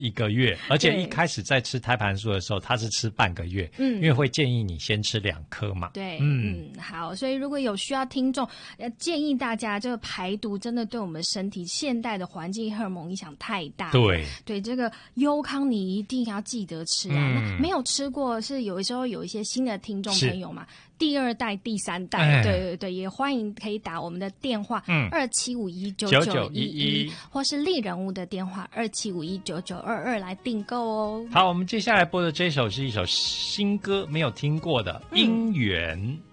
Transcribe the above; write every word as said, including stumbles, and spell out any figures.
一个月，而且一开始在吃胎盘素的时候，它是吃半个月，嗯，因为会建议你先吃两颗嘛。 对，嗯，嗯好，所以如果有需要听众，呃，建议大家这个排毒真的对我们身体现代的环境荷尔蒙影响太大。 对， 对，这个优康你一定要记得吃啊。嗯、那没有吃过，是有时候有一些新的听众朋友嘛。第二代、第三代，哎、对对对，也欢迎可以打我们的电话二七五一九九一一，或是丽人屋的电话二七五一九九二二来订购哦。 好，我们接下来播的这首是一首新歌，没有听过的《姻缘》。嗯